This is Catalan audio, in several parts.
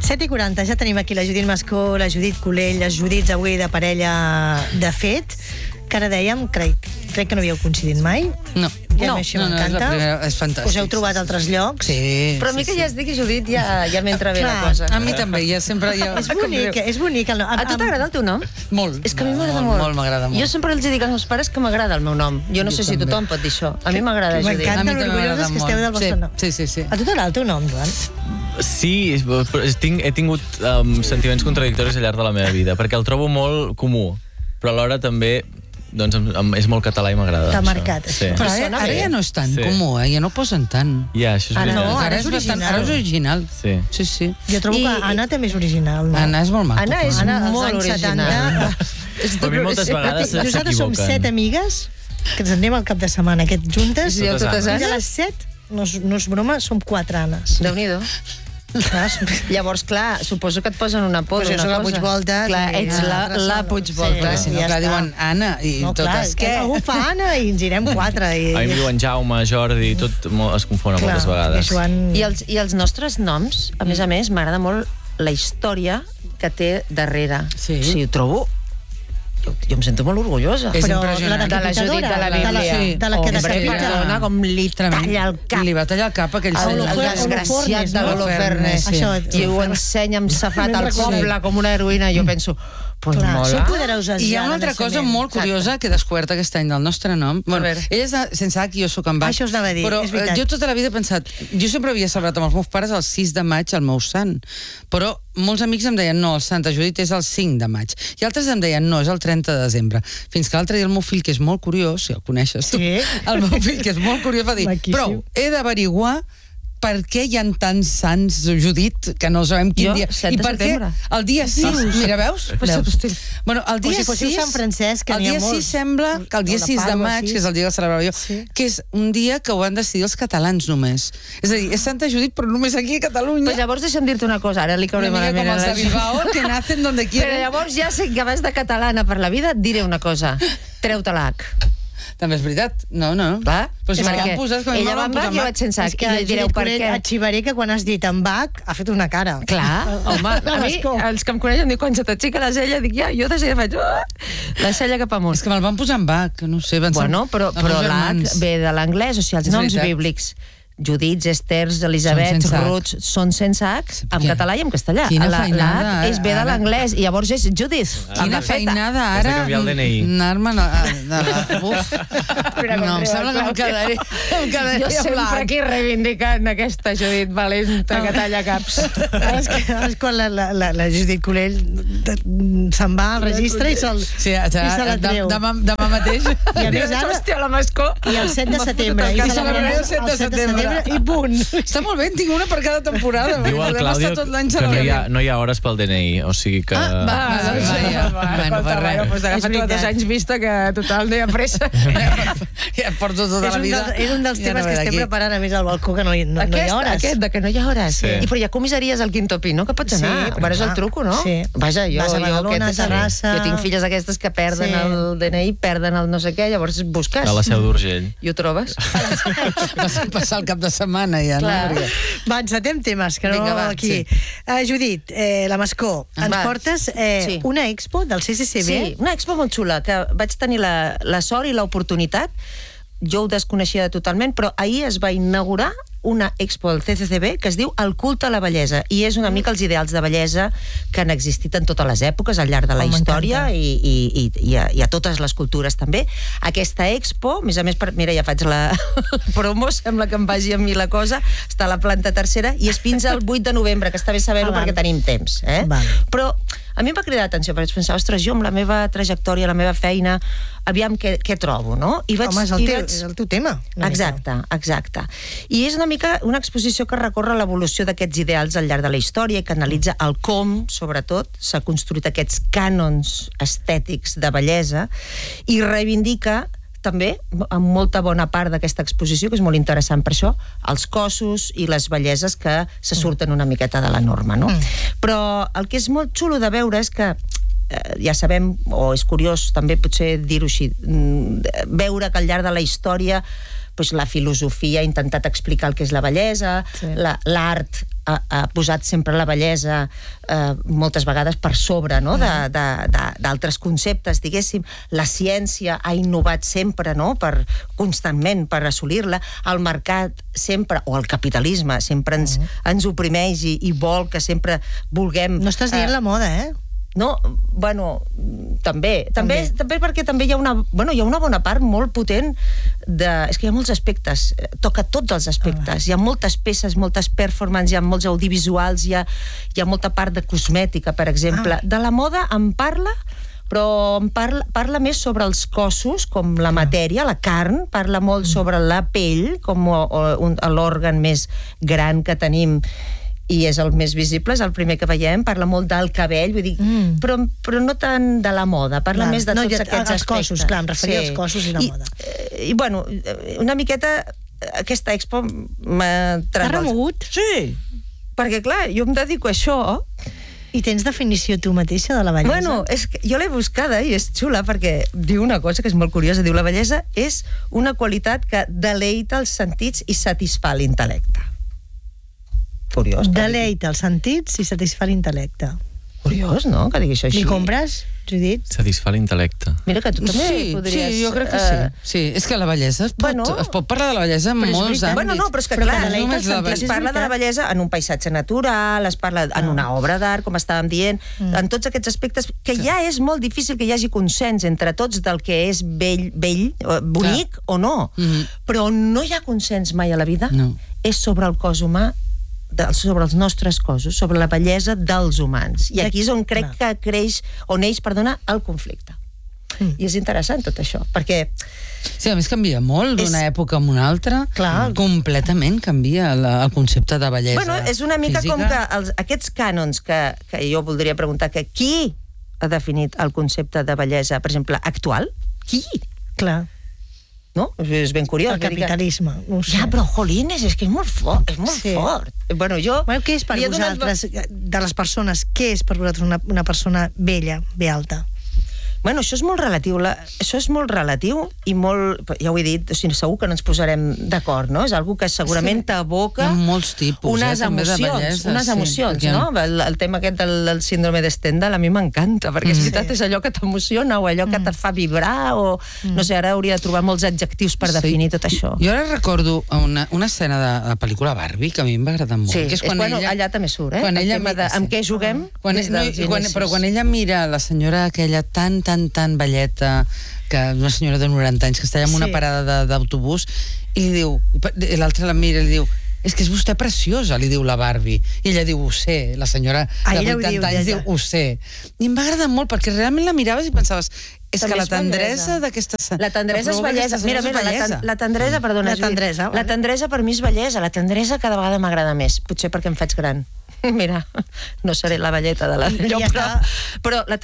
7:40, ja tenim aquí la Judit Mascó, la Judit Colell, les Judits avui de parella de fet, que ara dèiem, crec que no havíeu coincidit mai. No. Ja això m'encanta. És fantàstic. Us heu trobat a altres llocs. Sí. Però a mi que ja es digui Judit ja m'entra bé la cosa. A mi també, ja sempre... És bonic. A tu t'agrada el teu nom? Molt. És que a mi m'agrada molt. Molt, m'agrada molt. Jo sempre els dic als meus pares que m'agrada el meu nom. Jo no sé si tothom pot dir això. A mi m'agrada Judit. M'encanta l'orgulloses que esteu del vostre nom. Sí. A tu t'agrada el teu nom, Joan? Sí, he tingut sentiments contradictoris al llarg de la meva vida, perquè el trobo molt comú, però alhora també doncs és molt català i m'agrada. T'ha marcat, sí. Però ara ja no és tan comú, ja no posen tant. Ja, això és veritat. no, Ara és original. Sí. Jo trobo que Anna també és original. Anna és molt maca. Anna és molt original. Però a mi moltes vegades s'equivoquen. Nosaltres som 7 amigues que ens anem al cap de setmana aquest juntes. Dieu totes I de Annes? les 7, no és broma, som 4 Annes. Déu-n'hi-do. Llavors, clar, suposo que et posen una por Però jo d'una soc la cosa. Puigvolta, Clar, també, ets la Puigvolta. Clar, si no, ja clar, està. diuen Anna i totes què? Algú fa Anna i ens irem 4. A mi em diuen Jaume, Jordi, tot es confon moltes vegades. I els nostres noms, a més, m'agrada molt la història que té darrere. Sí. O sigui, ho trobo... Jo em sento molt orgullosa. És Però impressionant. De la Judit de la Bíblia. de la que Hombre, decapita. perdona, com li talla el cap. Li va tallar el cap a aquell El senyor. desgraciat de l'Holofernes. Sí. I ho ensenya amb safat al poble com una heroïna. Jo penso, pues Clar, mola. són poderoses I hi ha ja una de altra cosa naixement. molt curiosa que he descobert aquest any del nostre nom. Bueno, ella és sense H, jo sóc amb H. Això us anava a dir, però és veritat. jo tota la vida he pensat... Jo sempre havia celebrat amb els meus pares el 6 de maig el meu sant. Però molts amics em deien, no, el Santa Judit és el 5 de maig. I altres em deien, no, és el 30 de desembre. Fins que l'altre dia el meu fill, que és molt curiós, si el coneixes tu, Sí. el meu fill, que és molt curiós, va dir, Maquíssim. prou, he d'averiguar per què hi ha tants sants Judit que no sabem quin dia. 7 de setembre. El dia 6, mira, veus? Bueno, el dia si fóssiu 6, Sant Francesc, que el n'hi ha dia 6 molts. sembla que el dia O la 6 de Pàdua, maig, sí. que és el dia que celebrava jo, Sí. que és un dia que ho han decidir els catalans només. És a dir, és Santa Judit, però només aquí a Catalunya. Pues llavors deixa'm dir-te una cosa, ara li cauré Una mica malament com a els la de Bilbao, que nacen donde Però quieren. llavors ja sé que vas de catalana per la vida, et diré una cosa. Treu-te l'H. També és veritat. No. Clar. Però si És me perquè l'han posat, com a mi ella me va l'han amb H, posat jo amb vaig sense H. És que I direu per què. Arxivaré que quan has dit en Bach ha fet una cara. Clar, home, a mi, els que em coneixen diuen, quan se t'aixeca la cella, dic, ja, jo de seguida faig la cella cap amunt. És que me'l van posar amb Bach, no sé. Bueno, però l'H ve de l'anglès, o sigui, els És noms veritat. bíblics, Judits, Esters, Elisabets, sense H. Ruts, són sense H, en català i en castellà. Quina La feinada, H és ve de ara. l'anglès, i llavors és Judith. Quina feinada Has de ara canviar el DNI. anar-me'n Uf. No, em sembla que em quedaré Jo sempre blanc. aquí reivindicant aquesta Judit valenta que talla caps. És quan la Judit Colell se'n va al registre i Sí, se la treu. demà mateix. I a més ara... Hòstia, la Mascó. I el 7 de setembre. I celebraré el 7 de setembre. I punt. Està molt bé, en tinc una per cada temporada. Diu el Podem Claudio estar tot l'any que celebrant. no hi ha hores pel DNI, o sigui que... Bueno, per res. Pues agafa't veritat. 2 anys vista que total no hi ha pressa. Ja porto tota la vida. És un dels Ja temes no que ve estem d'aquí. preparant a més al balcó, que no hi ha hores. Aquest, de que no hi ha hores. Sí. I però hi ha comissaries al Quinto Pi, no? Que pots anar. Sí, Veuràs el clar. truco, no? Sí. Vaja, jo... Vas a Badalona, aquest és- Terrassa. Jo tinc filles d'aquestes que perden Sí. el DNI, perden el no sé què, llavors busques. A la Seu d'Urgell. I ho trobes. Vas passar el cap de setmana ja, no? Clar. Perquè- Va, encetem temes, que no Vinga, va, aquí. Judit, la Mascó, ens Va. portes Sí. una expo del CCCB. Sí, una expo molt xula, que vaig tenir la sort i l'oportunitat, jo ho desconeixia totalment, però ahir es va inaugurar una expo al CCCB que es diu El culte a la bellesa, i és una mica els ideals de bellesa que han existit en totes les èpoques, al llarg de la història i a totes les cultures també. Aquesta expo, a més, mira, ja faig la promo, sembla que em vagi a mi la cosa, està a la planta tercera i és fins al 8 de novembre, que està bé saber-ho perquè tenim temps. Val. Però a mi em va cridar l'atenció, perquè vaig pensar, ostres, jo amb la meva trajectòria, la meva feina, aviam què trobo, no? Home, és el teu tema. Exacte. I és una mica una exposició que recorre l'evolució d'aquests ideals al llarg de la història i que analitza el com, sobretot, s'ha construït aquests cànons estètics de bellesa i reivindica també, amb molta bona part d'aquesta exposició, que és molt interessant per això, els cossos i les belleses que se surten una miqueta de la norma, no? Però el que és molt xulo de veure és que ja sabem, o és curiós també potser dir-ho així, veure que al llarg de la història doncs, la filosofia ha intentat explicar el que és la bellesa, l'art ha posat sempre la bellesa moltes vegades per sobre, no? d'altres conceptes, diguéssim. La ciència ha innovat sempre, no? Constantment per assolir-la. El mercat sempre, o el capitalisme, sempre ens oprimeix i vol que sempre vulguem... No estàs dient la moda, No, bueno, també perquè també hi ha una bona part molt potent és que hi ha molts aspectes, toca tots els aspectes, hi ha moltes peces, moltes performances, hi ha molts audiovisuals, hi ha molta part de cosmètica, per exemple. De la moda en parla, però parla més sobre els cossos, com la matèria, la carn, parla molt sobre la pell, com l'òrgan més gran que tenim, i és el més visible, és el primer que veiem, parla molt del cabell, vull dir, però no tant de la moda, parla més de tots aquests aspectes. Els cossos, clar, em referia als cossos i la moda. I bueno, una miqueta aquesta expo m'ha... T'ha remogut? Sí, perquè clar, jo em dedico a això. I tens definició tu mateixa de la bellesa? Bueno, és que jo l'he buscada i és xula perquè diu una cosa que és molt curiosa, diu la bellesa és una qualitat que deleita els sentits i satisfà l'intel·lecte. Curiós. Deleita els sentits i satisfà l'intel·lecte. Curiós, no?, que digui això així. Li compres, Judit? Satisfà l'intel·lecte. Mira que tu també podries... Sí, jo crec que sí. Sí, és que la bellesa es pot parlar de la bellesa en molts àmbits. Bueno, no, però és que clar, es parla de la bellesa en un paisatge natural, es parla en una obra d'art, com estàvem dient, en tots aquests aspectes, que ja és molt difícil que hi hagi consens entre tots del que és bell, bonic o no. Però no hi ha consens mai a la vida, és sobre el cos humà, sobre els nostres cossos, sobre la bellesa dels humans. I aquí és on crec que creix, on neix, el conflicte. I és interessant tot això, perquè... Sí, a més canvia molt d'una època a una altra. Completament canvia el concepte de bellesa. Bueno, és una mica com que aquests cànons que jo voldria preguntar, que qui ha definit el concepte de bellesa, per exemple, actual? Qui? Clar. No? És ben curiós. El capitalisme. Ja, però, jolines, és que és molt fort. És molt fort. Bueno, què és per vosaltres, de les persones, què és per vosaltres una persona bella, bé alta? Bueno, això és molt relatiu, i molt, ja ho he dit, segur que no ens posarem d'acord, no? És algo que segurament t'aboca molts tipus, unes emocions, no? El tema aquest del síndrome de Stendhal a mi m'encanta, perquè és veritat, és allò que t'emociona o allò que et fa vibrar o, no sé, ara hauria de trobar molts adjectius per definir tot això. Jo ara recordo una escena de la pel·lícula Barbie que a mi em va agradar molt. Sí, allà també surt, el tema de amb què juguem des dels inicis. Però quan ella mira la senyora aquella tan velleta, que una senyora de 90 anys que està allà en una parada d'autobús, i li diu, l'altra la mira i li diu, és que és vostè preciosa, li diu la Barbie. I ella diu, ho sé, la senyora de 80 anys diu, ho sé. I em va agradar molt, perquè realment la miraves i pensaves, és que la tendresa d'aquesta... La tendresa és bellesa. Mira, la tendresa, perdona, la tendresa per mi és bellesa. La tendresa cada vegada m'agrada més, potser perquè em faig gran. Mira, no seré la velleta de la llop, però la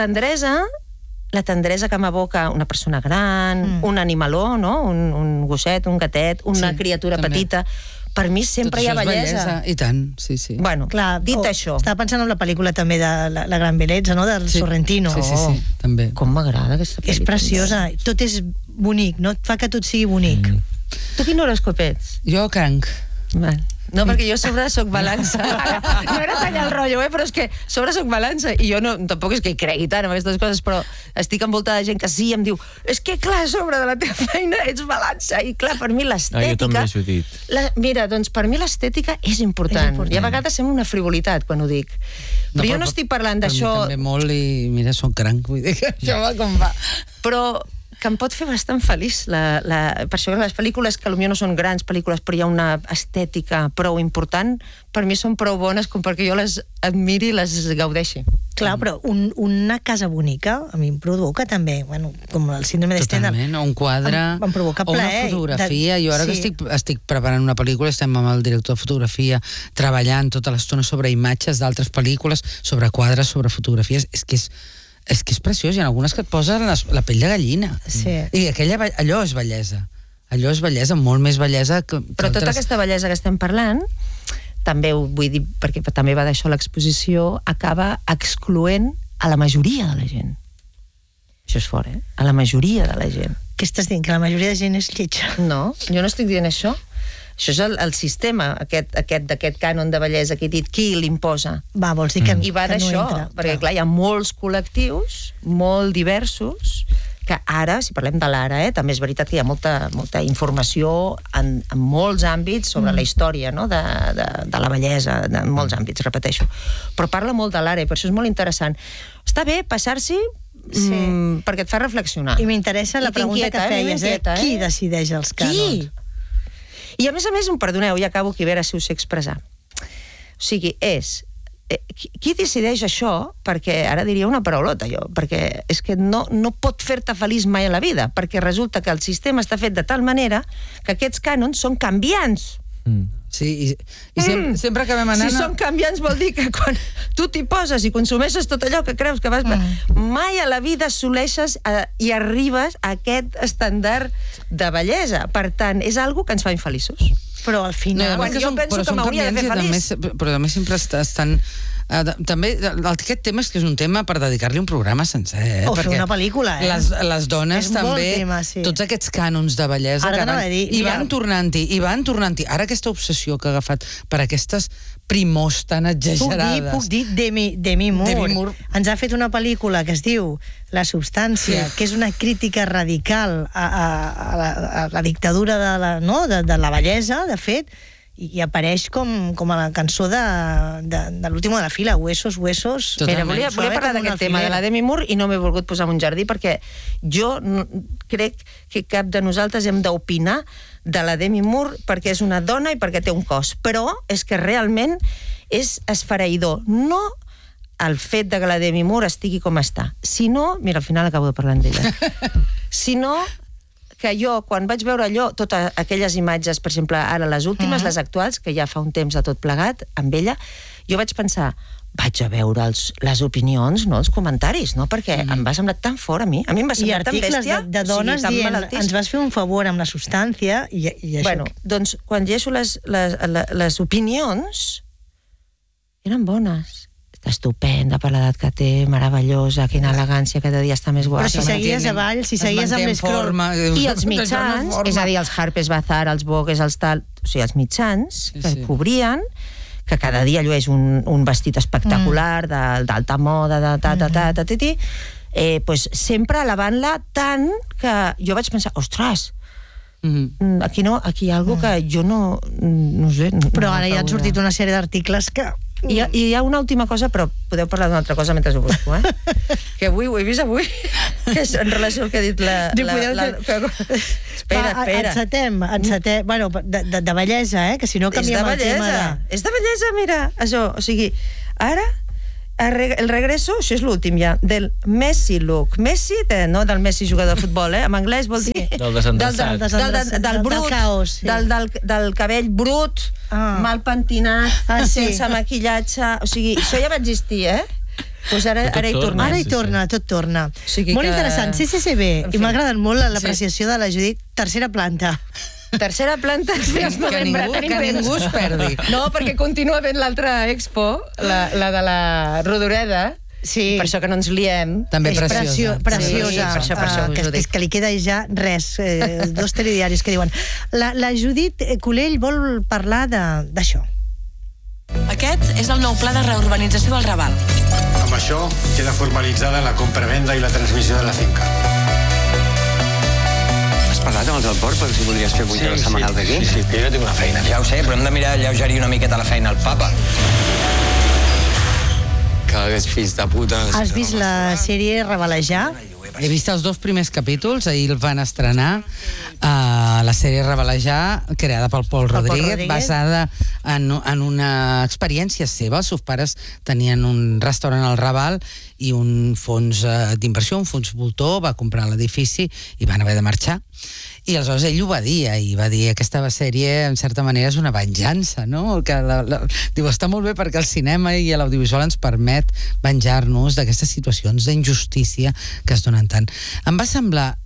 tendresa que m'evoca una persona gran, un animaló, no? Un gosset, un gatet, una criatura petita, per mi sempre hi ha bellesa. I tant, sí. Bueno, dit això... Estava pensant en la pel·lícula també de La gran bellesa, no? Del Sorrentino. Sí, també. Com m'agrada aquesta pel·lícula. És preciosa, tot és bonic, no? Et fa que tot sigui bonic. Tu quin horòscop ets? Jo cranc. No, perquè jo a sobre soc balança. No era tallar el rotllo, però és que a sobre soc balança i jo tampoc és que hi cregui tant en aquestes coses, però estic envoltada de gent que sí, em diu, és que clar, a sobre de la teva feina ets balança, i clar, per mi l'estètica... Jo també, Judit. Mira, doncs per mi l'estètica és important. I a vegades sembla una frivolitat quan ho dic. Però jo no estic parlant d'això... Per mi també molt i mira, soc cranc, vull dir que això va com va. Però que em pot fer bastant feliç. Per això les pel·lícules, que potser no són grans pel·lícules, però hi ha una estètica prou important, per mi són prou bones com perquè jo les admiri i les gaudeixi. Clar, però una casa bonica a mi em provoca també, com el síndrome de Stendhal. Totalment, o un quadre, em provoca o una fotografia. Jo ara que estic preparant una pel·lícula, estem amb el director de fotografia treballant tota l'estona sobre imatges d'altres pel·lícules, sobre quadres, sobre fotografies. És que és preciós, hi ha algunes que et posen la pell de gallina. Sí. I allò és bellesa. Allò és bellesa, molt més bellesa que... Però tota aquesta bellesa que estem parlant, també ho vull dir, perquè també va d'això l'exposició, acaba excloent a la majoria de la gent. Això és fort, a la majoria de la gent. Què estàs dient? Que la majoria de gent és lletja? No, jo no estic dient això. Això és el sistema, d'aquest cànon de bellesa que he dit, qui l'imposa? Va, vols dir que, I va que no d'això, entra. perquè clar, hi ha molts col·lectius, molt diversos, que ara, si parlem de l'ara, també és veritat que hi ha molta informació en molts àmbits sobre la història, no? de la bellesa, en molts àmbits, repeteixo. Però parla molt de l'ara i per això és molt interessant. Està bé passar-s'hi perquè et fa reflexionar. I m'interessa la pregunta que feies, qui decideix els cànons? I a més, perdoneu, ja acabo aquí, a veure si ho sé expressar. O sigui, qui decideix això? Perquè ara diria una paraulota, jo, perquè és que no pot fer-te feliç mai a la vida, perquè resulta que el sistema està fet de tal manera que aquests cànons són canviants. Sí, i sempre acabem anant... Si són canviants vol dir que quan tu t'hi poses i consumeixes tot allò que creus que vas... Mai a la vida assoleixes i arribes a aquest estàndard de bellesa. Per tant, és algo que ens fa infeliços. Però al final... Quan jo penso que m'hauria de fer feliç... Però també sempre estan... També, aquest tema és que és un tema per dedicar-li un programa sencer. O fer una pel·lícula, Les dones també, tots aquests cànons de bellesa que van tornant-hi. Ara aquesta obsessió que ha agafat per aquestes primors tan exagerades. Puc dir Demi Moore. Ens ha fet una pel·lícula que es diu La substància, que és una crítica radical a la dictadura de la bellesa, de fet, i apareix com a la cançó de l'últim de la fila, Huesos. Mira, volia parlar d'aquest tema de la Demi Moore i no m'he volgut posar en un jardí perquè jo crec que cap de nosaltres hem d'opinar de la Demi Moore perquè és una dona i perquè té un cos, però és que realment és esfereïdor. No el fet de que la Demi Moore estigui com està, sinó, mira, al final acabo de parlar d'ella, sinó que jo, quan vaig veure allò, totes aquelles imatges, per exemple, ara les últimes, les actuals, que ja fa un temps de tot plegat, amb ella, jo vaig pensar, vaig a veure les opinions, no els comentaris, no? Perquè em va semblar tan fort a mi em va semblar tan bèstia. I articles de dones dient, ens vas fer un favor amb la substància, i això... Bueno, doncs, quan llegeixo les opinions, eren bones. Estupenda per l'edat que té, meravellosa, quina elegància, cada dia està més guapa. Però si seguies avall, si seguies amb l'escroll... I els mitjans, és a dir, els Harper's Bazaar, els Vogue, els tal... O sigui, els mitjans que cobrien, que cada dia llueix un vestit espectacular, d'alta moda, pues sempre elevant-la tant que jo vaig pensar, ostres, aquí hi ha alguna que jo no sé... Però ara ja han sortit una sèrie d'articles que... I hi ha una última cosa, però podeu parlar d'una altra cosa mentre ho busco, que avui, ho he vist avui, que és en relació al que ha dit la... Espera. Encetem. Bueno, de bellesa, que si no canviem el tema de... És de bellesa, mira, això. O sigui, ara, el regreso, això és l'últim ja, del Messi look. Messi, no del Messi jugador de futbol, en anglès vol dir... Del desendreçat. Del brut, del cabell brut, mal pentinat, sense maquillatge... O sigui, això ja va existir, Pues ara hi torna. Ara hi torna, tot torna. Molt interessant, CCCB. I m'ha agradat molt l'apreciació de la Judit. Tercera planta. Tercera planta que ningú es perdi. No, perquè continua ben l'altra expo, la de la Rodoreda. Sí. Per això que no ens liem. També preciosa. Sí, per això és que li queda ja res, 2 telediaris que diuen. La Judit Colell vol parlar d'això. Aquest és el nou pla de reurbanització del Raval. Amb això queda formalitzada la compra-venda i la transmissió de la finca. Has parlat amb els del port per si volies fer vuitena setmanal d'aquí? Sí, que jo tinc una feina. Ja ho sé, però hem de mirar alleugerir una miqueta la feina al papa. Cada vegada fills de puta... Has vist la sèrie Revelejar? He vist els 2 primers capítols, ahir el van estrenar, la sèrie Revelejar, creada pel Pol Rodríguez, basada en una experiència seva. Els seus pares tenien un restaurant al Raval i un fons d'inversió, un fons voltor, va comprar l'edifici i van haver de marxar. I aleshores ell ho va dir, i va dir aquesta sèrie, en certa manera, és una venjança, no? Diu, està molt bé perquè el cinema i l'audiovisual ens permet venjar-nos d'aquestes situacions d'injustícia que es donen tant. Em va semblar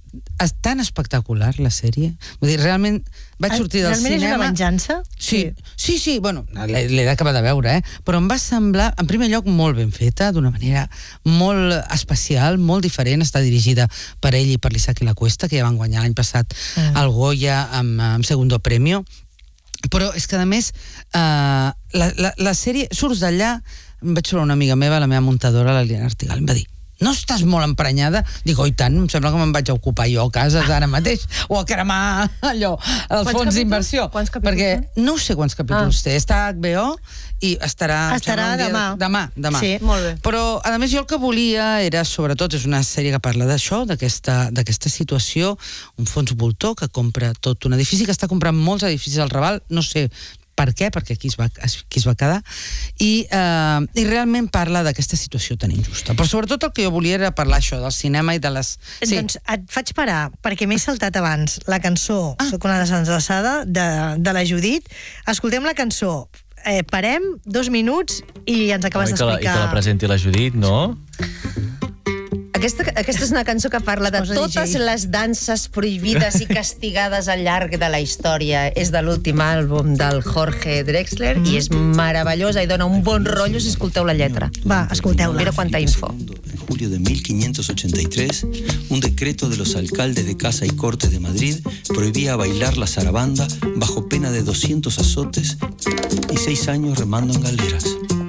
és tan espectacular, la sèrie. Vull dir, realment vaig sortir del cinema... Realment és una venjança? Sí, bueno, l'he d'acabar de veure, però em va semblar, en primer lloc, molt ben feta, d'una manera molt especial, molt diferent. Està dirigida per ell i per l'Isaki Lacuesta, que ja van guanyar l'any passat el Goya amb Segundo Premio. Però és que, a més, la sèrie... Surts d'allà, em vaig trobar una amiga meva, la meva muntadora, la Liliana Artigal, em va dir: no estàs molt emprenyada? Dic, oi tant, em sembla que me'n vaig a ocupar jo a casa ara mateix, o a cremar allò, els fons d'inversió. Quants capítols? Perquè no sé quants capítols té. Està a HBO i estarà demà. Sí, molt bé. Però, a més, jo el que volia era, sobretot, és una sèrie que parla d'això, d'aquesta situació, un fons voltor que compra tot un edifici, que està comprant molts edificis al Raval, no sé per què, perquè aquí es va quedar, i realment parla d'aquesta situació tan injusta. Però sobretot el que jo volia era parlar això del cinema i de les... Sí. Doncs et faig parar, perquè m'he saltat abans la cançó Soc una desenllaçada, de la Judit. Escoltem la cançó, parem 2 minuts i ens acabes d'explicar... I que la presenti la Judit, no? Aquesta és una cançó que parla de totes les danses prohibides i castigades al llarg de la història. És de l'últim àlbum del Jorge Drexler i és meravellosa i dona un bon rotllo si escolteu la lletra. Va, escolteu-la. Mira quanta info. En julio de 1583, un decreto de los alcaldes de Casa y Corte de Madrid prohibía bailar la zarabanda bajo pena de 200 azotes y 6 años remando en galeras.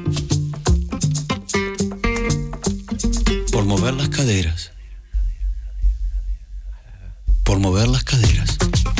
Por mover las caderas. Por mover las caderas.